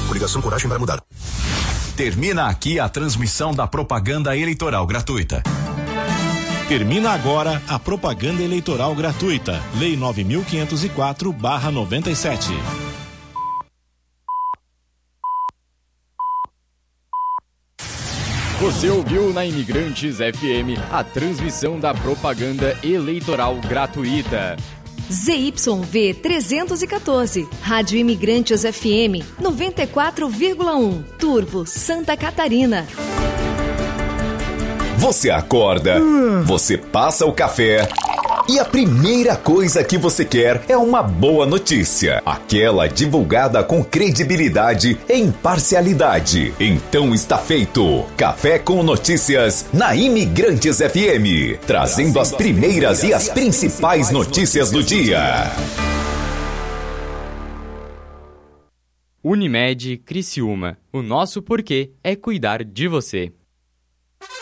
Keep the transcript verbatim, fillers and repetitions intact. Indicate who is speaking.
Speaker 1: Coligação Coragem para Mudar.
Speaker 2: Termina aqui a transmissão da propaganda eleitoral gratuita.
Speaker 3: Termina agora a propaganda eleitoral gratuita. Lei nove mil quinhentos e quatro barra noventa e sete.
Speaker 4: Você ouviu na Imigrantes F M a transmissão da propaganda eleitoral gratuita.
Speaker 5: Z Y V trezentos e quatorze, Rádio Imigrantes F M noventa e quatro vírgula um, Turvo, Santa Catarina.
Speaker 6: Você acorda, você passa o café e a primeira coisa que você quer é uma boa notícia. Aquela divulgada com credibilidade e imparcialidade. Então está feito. Café com Notícias na Imigrantes F M. Trazendo as primeiras e as principais notícias do dia.
Speaker 4: Unimed Criciúma. O nosso porquê é cuidar de você.